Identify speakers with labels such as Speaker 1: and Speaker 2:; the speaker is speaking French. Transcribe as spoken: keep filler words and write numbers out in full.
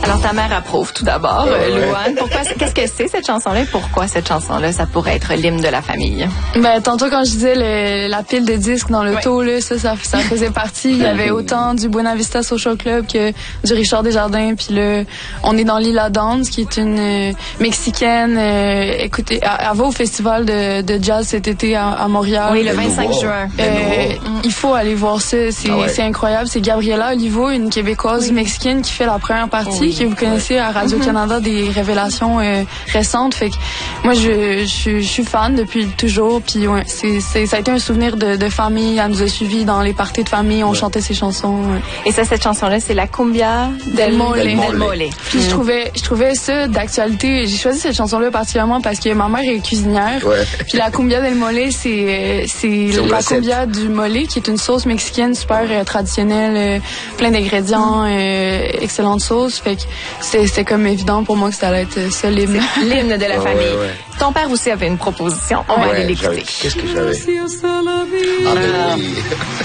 Speaker 1: Alors, ta mère approuve tout d'abord,
Speaker 2: Ouais,
Speaker 1: euh,
Speaker 2: ouais.
Speaker 1: Louane. Pourquoi, qu'est-ce que c'est cette chanson-là et pourquoi cette chanson-là, ça pourrait être l'hymne de la famille?
Speaker 3: Ben, tantôt, quand je disais le- la pile de disques dans l'auto,
Speaker 1: Ouais.
Speaker 3: là, ça, ça, ça faisait partie. Il y avait autant du Buena Vista Social Club que du Richard Desjardins. Puis là, on est dans Lila Dance, qui est une euh, Mexicaine. Euh, écoutez, elle, elle va au festival de, de jazz cet été à, à Montréal.
Speaker 1: Oui, le
Speaker 2: Ben,
Speaker 1: vingt-cinq
Speaker 2: nouveau.
Speaker 1: juin.
Speaker 2: Ben,
Speaker 3: Euh,
Speaker 2: nouveau.
Speaker 3: il faut aller voir ça, c'est
Speaker 2: Ah ouais.
Speaker 3: c'est incroyable. C'est Gabriela Olivo, une Québécoise mexicaine qui fait la première partie,
Speaker 1: Oui.
Speaker 3: que vous connaissez à Radio-Canada, des révélations euh, récentes. Fait que moi, je, je, je suis fan depuis toujours. Puis ouais, c'est c'est ça a été un souvenir de, de famille. Elle nous a suivis dans les parties de famille, on chantait ses chansons. Ouais.
Speaker 1: Et ça, cette chanson-là, c'est la Cumbia
Speaker 3: Del Mole.
Speaker 2: Del Mole.
Speaker 1: Del Mole.
Speaker 3: Puis je trouvais, je trouvais ça d'actualité. J'ai choisi cette chanson-là particulièrement parce que ma mère est cuisinière.
Speaker 2: Ouais.
Speaker 3: Puis la cumbia del mole, c'est euh, c'est
Speaker 2: C'est une
Speaker 3: la
Speaker 2: recette.
Speaker 3: cumbia du mole, qui est une sauce mexicaine super euh, traditionnelle, euh, plein d'ingrédients, euh, excellente sauce. Fait que c'est c'est comme évident pour moi que ça allait être ça l'hymne.
Speaker 1: L'hymne de la
Speaker 2: Ouais,
Speaker 1: famille.
Speaker 2: ouais, ouais.
Speaker 1: Ton père aussi avait une proposition. On va aller
Speaker 2: Ouais,
Speaker 1: l'écouter.
Speaker 2: j'avais- Qu'est-ce que j'avais? Ah, ben oui.